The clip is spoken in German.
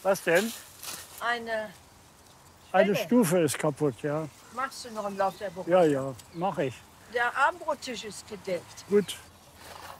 Was denn? Eine Eine Schwelle. Stufe ist kaputt, ja. Machst du noch im Laufe der Woche? Ja, ja, mache ich. Der Abendbrottisch ist gedeckt. Gut.